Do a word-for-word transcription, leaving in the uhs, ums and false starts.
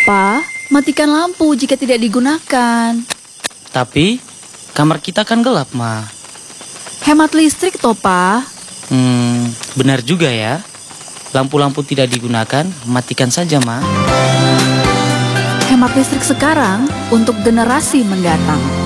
Pa, matikan lampu jika tidak digunakan. Tapi kamar kita kan gelap, Ma. Hemat listrik toh, Pa. Hmm, benar juga ya. Lampu-lampu tidak digunakan, matikan saja, Ma. Hemat listrik sekarang untuk generasi mendatang.